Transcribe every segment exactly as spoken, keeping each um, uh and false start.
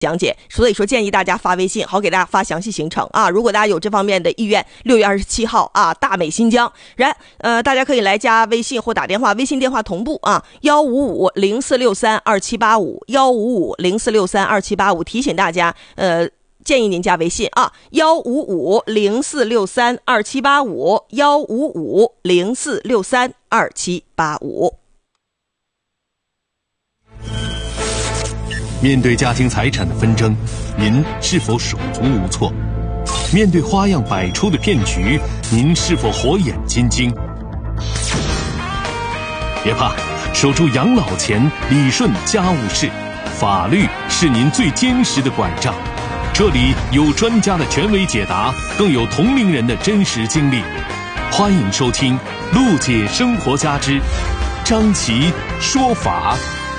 讲解，所以说建议大家发微信，好给大家发详细行程啊。如果大家有这方面的意愿，六月二十七号啊，大美新疆，然呃，大家可以来加微信或打电话，微信电话同步啊，幺五五零四六三二七八五，幺五五零四六三二七八五，提醒大家，呃。建议您加微信啊，幺五五零四六三二七八五，幺五五零四六三二七八五。 面对家庭财产的纷争，您是否手足无措？面对花样百出的骗局，您是否火眼金睛？别怕，守住养老钱，理顺家务事，法律是您最坚实的管杖。这里有专家的权威解答，更有同龄人的真实经历。欢迎收听陆姐生活家之张琪说法。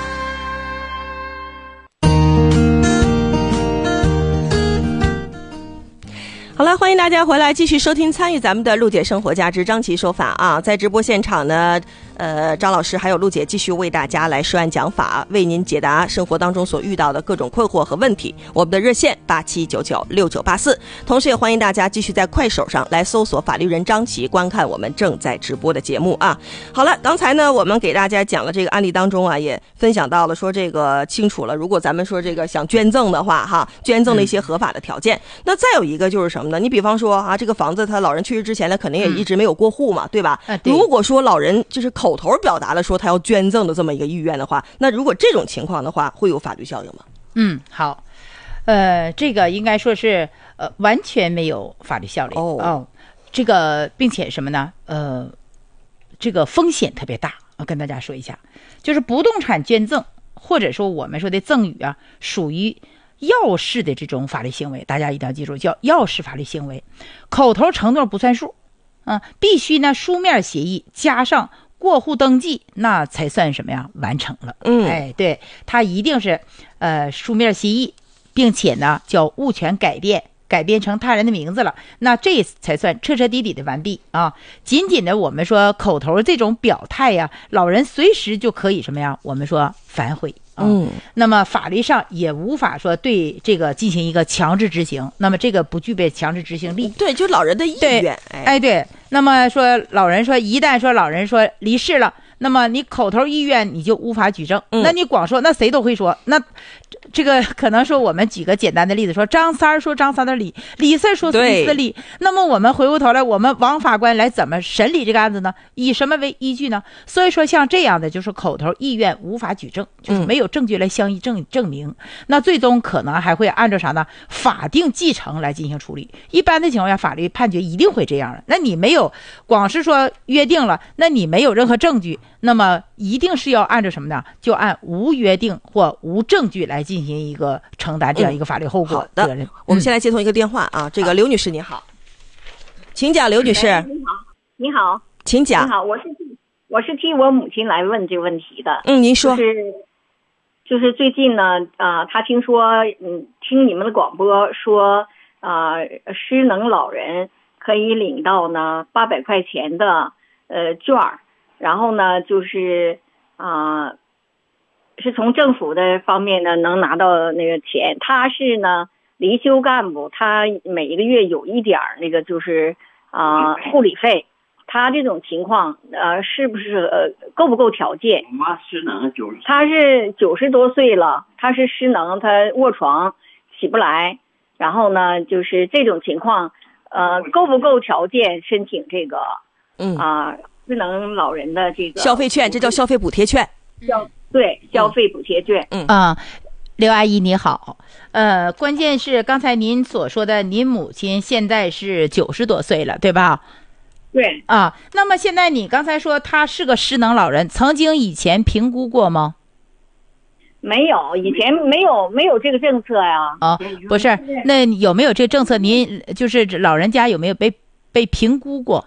好了，欢迎大家回来继续收听参与咱们的陆姐生活家之张琪说法啊。在直播现场呢，呃，张老师还有陆姐继续为大家来说案讲法，为您解答生活当中所遇到的各种困惑和问题。我们的热线八七九九六九八四，同时也欢迎大家继续在快手上来搜索法律人张琪，观看我们正在直播的节目啊。好了，刚才呢我们给大家讲了这个案例当中啊，也分享到了说这个清楚了，如果咱们说这个想捐赠的话哈，捐赠的一些合法的条件。嗯、那再有一个就是什么呢？你比方说啊，这个房子他老人去世之前呢，肯定也一直没有过户嘛，嗯、对吧？啊、对。如果说老人就是口头表达了说他要捐赠的这么一个意愿的话，那如果这种情况的话，会有法律效应吗？ 嗯，好，呃，这个应该说是呃完全没有法律效力哦。哦，这个并且什么呢？呃，这个风险特别大。我跟大家说一下，就是不动产捐赠或者说我们说的赠与啊，属于要式的这种法律行为，大家一定要记住，叫要式法律行为，口头承诺不算数，啊、呃，必须呢书面协议加上过户登记，那才算什么呀？完成了。嗯，哎，对，它一定是呃书面协议，并且呢叫物权改变，改变成他人的名字了，那这才算彻彻底底的完毕啊！仅仅的我们说口头这种表态呀，老人随时就可以什么呀？我们说反悔。嗯，那么法律上也无法说对这个进行一个强制执行，那么这个不具备强制执行力。 对，就老人的意愿。 哎，哎对。那么说老人说，一旦说老人说离世了，那么你口头意愿你就无法举证。嗯、那你光说，那谁都会说。那这个可能说我们举个简单的例子，说张三儿说张三的理，李四说李四的理。那么我们回过头来，我们王法官来怎么审理这个案子呢？以什么为依据呢？所以说像这样的就是口头意愿无法举证，就是没有证据来相依证证明。嗯、那最终可能还会按照啥呢？法定继承来进行处理。一般的情况下，法律判决一定会这样的。那你没有光是说约定了，那你没有任何证据，那么一定是要按照什么呢？就按无约定或无证据来进行一个承担这样一个法律后果。 好的，嗯、我们先来接通一个电话啊，这个刘女士你好，请讲，刘女士。 你好，你好， 请讲。 你好，我是我是替我母亲来问这个问题的。 嗯，您说。 就是就是最近呢，啊、呃，她听说，嗯，听你们的广播说，啊、呃，失能老人可以领到呢八百块钱的呃券儿，然后呢就是啊、呃，是从政府的方面呢能拿到那个钱。他是呢离休干部，他每一个月有一点儿那个就是啊、呃、护理费。他这种情况呃是不是呃够不够条件？ 我妈失能九十， 他是九十多岁了，他是失能，他卧床起不来，然后呢就是这种情况呃够不够条件申请这个嗯啊、呃、失能老人的这个消费券？这叫消费补贴券。 消对消费补贴券。 嗯啊，刘阿姨你好，呃，关键是刚才您所说的，您母亲现在是九十多岁了，对吧？ 对啊，那么现在你刚才说他是个失能老人，曾经以前评估过吗？ 没有，以前没有没有这个政策呀。 哦，不是，那有没有这个政策？您就是老人家有没有被被评估过？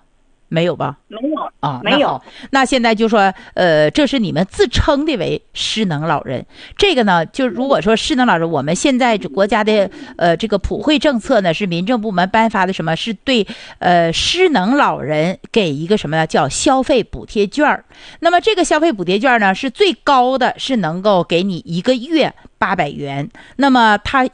没有吧？ 没有啊， 没有。 那好，那现在就说，呃，这是你们自称的为失能老人。这个呢，就如果说失能老人，我们现在国家的呃这个普惠政策呢，是民政部门颁发的什么？是对呃失能老人给一个什么呢？叫消费补贴券。那么这个消费补贴券呢，是最高的是能够给你一个月八百元。那么它